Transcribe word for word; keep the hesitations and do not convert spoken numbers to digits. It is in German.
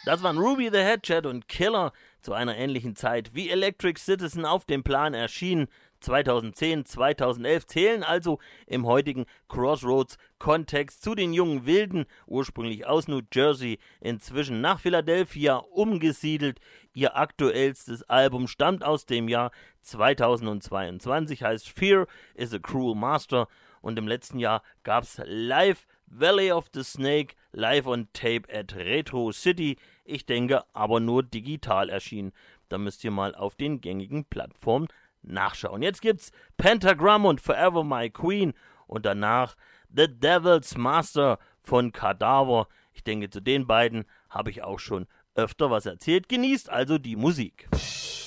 Das waren Ruby the Headjet und Killer zu einer ähnlichen Zeit wie Electric Citizen auf dem Plan erschienen. zweitausendzehn, zweitausendelf zählen also im heutigen Crossroads-Kontext zu den jungen Wilden, ursprünglich aus New Jersey, inzwischen nach Philadelphia umgesiedelt. Ihr aktuellstes Album stammt aus dem Jahr zweitausendzweiundzwanzig, heißt Fear is a Cruel Master, und im letzten Jahr gab's live Valley of the Snake, live on tape at Retro City, ich denke aber nur digital erschienen. Da müsst ihr mal auf den gängigen Plattformen nachschauen. Jetzt gibt's Pentagram und Forever My Queen und danach The Devil's Master von Kadaver. Ich denke, zu den beiden habe ich auch schon öfter was erzählt. Genießt also die Musik.